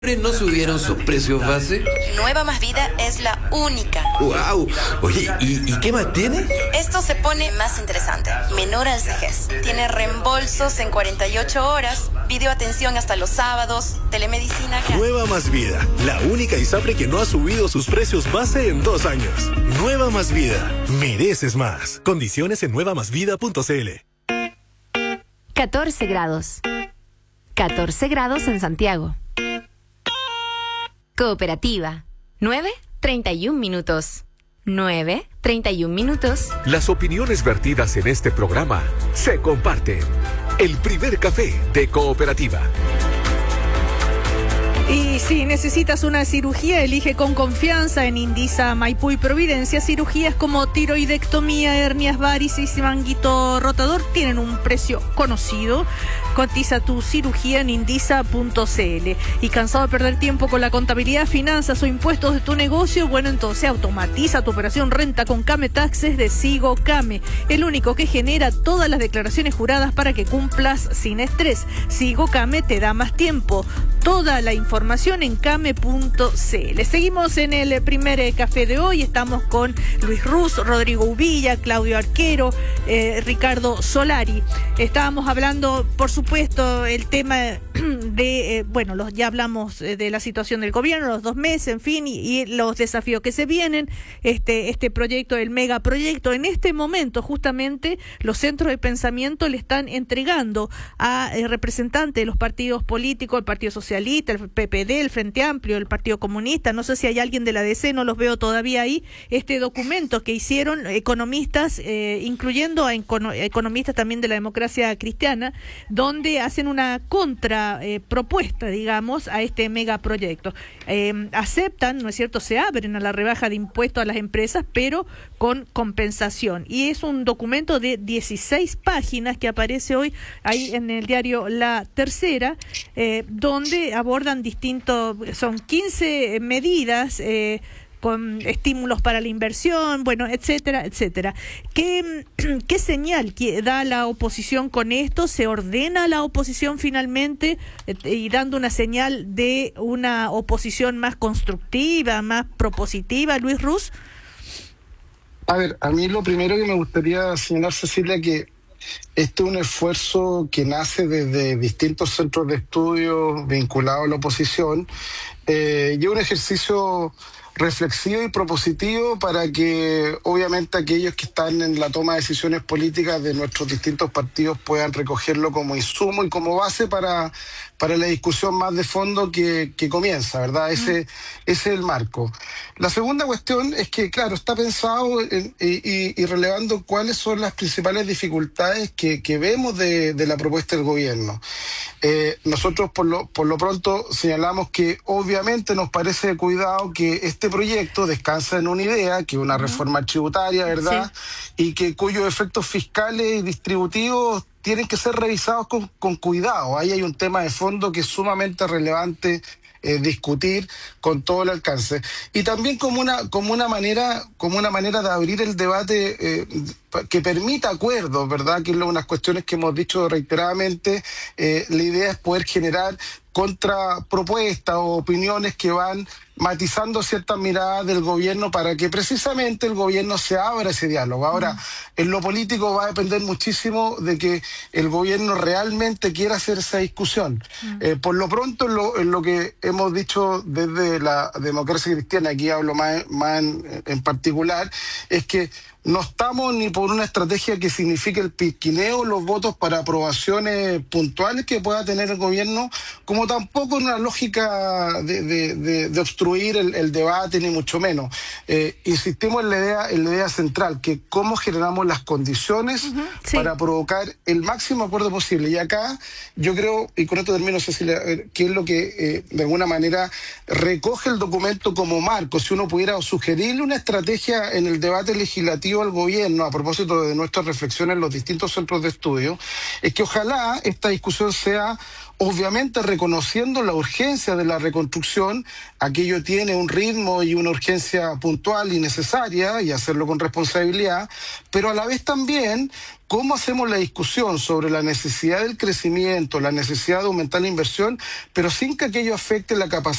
¿No subieron sus precios base? Nueva Más Vida es la única. ¡Wow! Oye, ¿y qué más tiene? Esto se pone más interesante. Menor al CEGES. Tiene reembolsos en 48 horas, videoatención hasta los sábados, telemedicina. Nueva Más Vida, la única ISAPRE que no ha subido sus precios base en 2 años. Nueva Más Vida, mereces más. Condiciones en nuevamasvida.cl. 14 grados. 14 grados en Santiago. Cooperativa. 9:31 minutos. 9:31 minutos. Las opiniones vertidas en este programa se comparten. El primer café de Cooperativa. Y si necesitas una cirugía, elige con confianza en Indisa, Maipú y Providencia. Cirugías como tiroidectomía, hernias, varices y manguito rotador tienen un precio conocido. Cotiza tu cirugía en indisa.cl. ¿Y cansado de perder tiempo con la contabilidad, finanzas o impuestos de tu negocio? Bueno, entonces automatiza tu operación renta con Came Taxes de Sigo Came, el único que genera todas las declaraciones juradas para que cumplas sin estrés. Sigo Came te da más tiempo. Toda la información en came.cl. Seguimos en el primer café de hoy. Estamos con Luis Ruz, Rodrigo Uvilla, Claudio Arquero, Ricardo Solari. Estábamos hablando, por supuesto, el tema de, ya hablamos de la situación del gobierno, los 2 meses, en fin, y los desafíos que se vienen, este proyecto, el megaproyecto. En este momento, justamente, los centros de pensamiento le están entregando a representantes de los partidos políticos, el Partido Socialista, el PPD, el Frente Amplio, el Partido Comunista, no sé si hay alguien de la DC, no los veo todavía ahí, este documento que hicieron economistas, incluyendo a economistas también de la democracia cristiana, donde hacen una propuesta, digamos, a este megaproyecto. Aceptan, ¿no es cierto?, se abren a la rebaja de impuestos a las empresas, pero con compensación. Y es un documento de 16 páginas que aparece hoy ahí en el diario La Tercera, donde abordan son 15 medidas, con estímulos para la inversión, etcétera, etcétera. ¿Qué señal da la oposición con esto? ¿Se ordena la oposición finalmente y dando una señal de una oposición más constructiva, más propositiva, Luis Ruz? A ver, a mí lo primero que me gustaría señalar, Cecilia, que este es un esfuerzo que nace desde distintos centros de estudio vinculados a la oposición, y es un ejercicio reflexivo y propositivo para que obviamente aquellos que están en la toma de decisiones políticas de nuestros distintos partidos puedan recogerlo como insumo y como base para la discusión más de fondo que comienza, ¿verdad? Ese es el marco. La segunda cuestión es que, claro, está pensado y relevando cuáles son las principales dificultades que vemos de la propuesta del gobierno. Nosotros por lo pronto señalamos que obviamente nos parece de cuidado que este proyecto descansa en una idea, que es una reforma tributaria, ¿verdad? Sí. Y cuyos efectos fiscales y distributivos tienen que ser revisados con cuidado. Ahí hay un tema de fondo que es sumamente relevante discutir con todo el alcance. Y también como una manera de abrir el debate que permita acuerdos, ¿verdad? Que es unas cuestiones que hemos dicho reiteradamente. La idea es poder generar contrapropuestas o opiniones que van matizando ciertas miradas del gobierno para que precisamente el gobierno se abra ese diálogo. Ahora, en lo político va a depender muchísimo de que el gobierno realmente quiera hacer esa discusión. Por lo pronto, en lo que hemos dicho desde la democracia cristiana, aquí hablo más en particular, es que no estamos ni por una estrategia que signifique el pisquineo, los votos para aprobaciones puntuales que pueda tener el gobierno, como tampoco en una lógica de obstruir el debate, ni mucho menos. Insistimos en la idea central, que cómo generamos las condiciones para provocar el máximo acuerdo posible. Y acá yo creo, y con esto termino, Cecilia, que es lo que de alguna manera recoge el documento como marco. Si uno pudiera sugerirle una estrategia en el debate legislativo pedido al gobierno, a propósito de nuestras reflexiones en los distintos centros de estudio, es que ojalá esta discusión sea, obviamente, reconociendo la urgencia de la reconstrucción. Aquello tiene un ritmo y una urgencia puntual y necesaria, y hacerlo con responsabilidad, pero a la vez también cómo hacemos la discusión sobre la necesidad del crecimiento, la necesidad de aumentar la inversión, pero sin que aquello afecte la capacidad